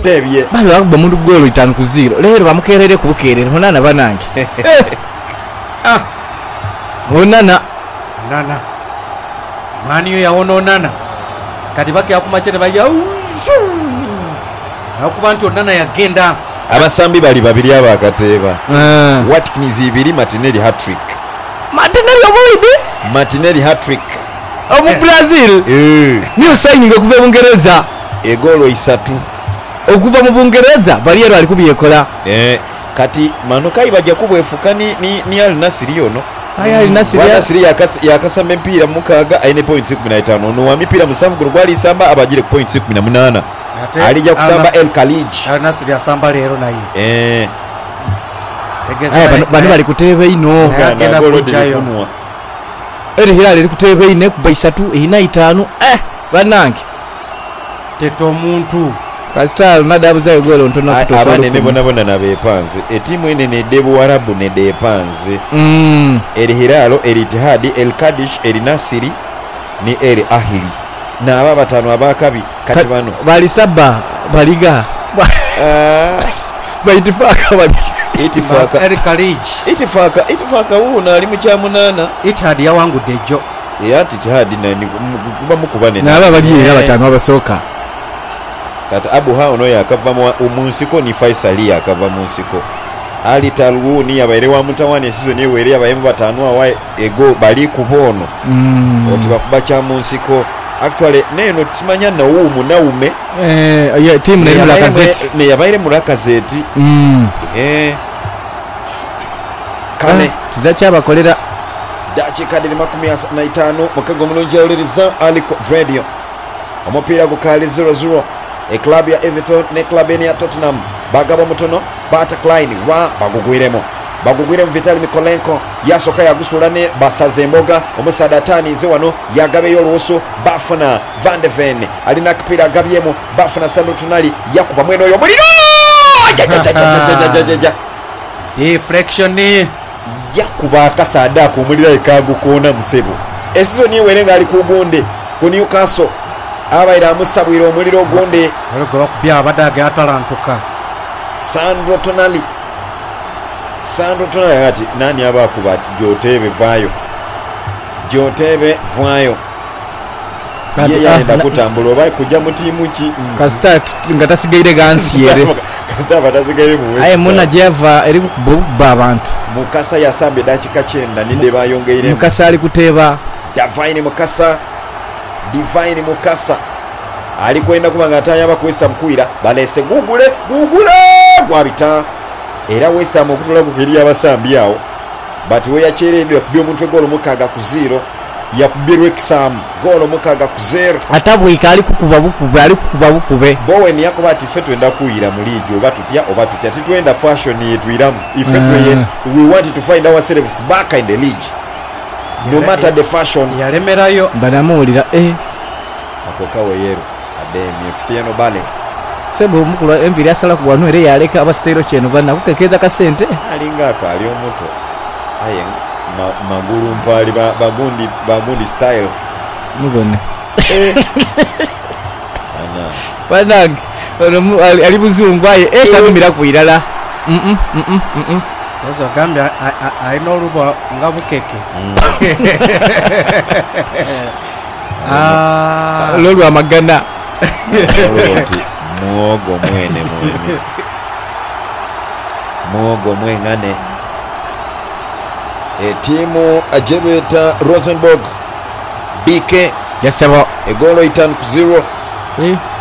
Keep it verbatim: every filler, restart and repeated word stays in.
tebye bali bakuba mundu golo itano ku zero lero bamukerere ku bukerere honana banange ah honana nana mani yo yawona onana kati bake akumachere baya akuba nti onana yagenda abasambi bali babiri abakateba uh. Watkins ibiri Martinelli hat-trick Martinelli obuide Martinelli hat-trick omu Brazil eh niyo signing okuva mu Bungereza egolo isatu okuva mu Bungereza bali yero ali kubiyekola eh kati manukai bajja kubwefuka ni ni, ni Al Nassr yono aya Al Nassr Al Nassr yakasamba empira mukaga aine point kumi na ttaano no wa mipira musanvu guno gwali samba abajire ku point kumi na munaana alija kusamba El Khalij Al Nassr yasamba lero naye eh tegeza bani bali kutebe ino agenda kujayo eri Hilal eri kutebe ine ku baisatu ina itano eh banange teto omuntu Pascal nadabu za golo ntono kutofa abane ne bona bona nabepanze etimu ene ne debu Arabu ne depanze mm El Hilal El Ittihad El Kadish El Nassr ni El Ahli na aba batano abakabi kati bano bali saba baliga ah baitifaka bali itifaka El Khalij itifaka itifaka uuna ali mu kyamunana Ittihad yawangudde ejjo yati Ittihad nani kuba mukubane na aba bali era batano abasoka kati Abu Hano yakava mu nsiko ni Faisal yakava mu nsiko Ali Talwu ni abaire wa mutawani sizo ni were abayemu batano awa ego bali kubono mm oti bakuba kya mu nsiko actually neno timanya na umu na ume eh ya team na la gazette ne yabaire mu gazette mm eh kale tizacha bakolera dakika diri makumi na itaano mukago mulungi oliriza aliko radio omupira gukali zero zero e club ya Everton ne club ya Tottenham bagaba mutono bata Klein wa bagugwiremo bagugwiremo Vital Mikolenko yasoka yagusulane basaze mboga omusada tani ze wano yagabe yoluso bafuna Van de Ven alina kipira agabyemo bafuna Sandro Tonali yakuba mweno yo muliro deflection ni yakuba akasada ku mulira ikagu kuona musebo esizo ni werenga ali kugunde ku Newcastle abaira musabwira omuliro gonde alego bakubya abadaga atalantuka Sandro Tonali Sandro Tonali ati nani abakuba ati Jotebe vayo Jotebe vayo ye yaenda kutambula oba kujja mu timu ki kasita ngatasigaire gansiere kasita batasigaire mu West aye muna jeva eri kuba abantu Mukasa yasambe dakika kyenda ninde bayongeire Mukasa ali kuteba Divine Mukasa Divine Mukasa ali kwenda kubanga atayaba ku West Ham kuira balese gugule gugule gwabita era West Ham okutula ku kiri abasambi yawo but we yacheredwa kubyo omuntu golo mukaga ku zero yakubirwe Kisam golo mukaga ku zero atabwika ali kukuba bukube ali kukuba bukube Bowen yakoba ati fe twenda kuira mu league oba tutya oba tutya titwenda fashion yetu iramu ife uh. we want to find ourselves back in the league no matter the fashion yalemerayo banamulira eh akokawe yero ademi fitiano bale sebo mukula enviri asala ku wanu ere yaleka abastero cheno bana kukekeza ka sente alinga akali omuto aye ma, maguru mpali ba, bagundi bagundi style mubone ana banag ali buzungu aye etabimira kuirala mm mm mm mm ozo gambia I know ruba ngabukeke ah lolu amagana muogo mwene mwene muogo mwengane e timu ajebeta Rosenborg B K yasaba egolo itan ku zero eh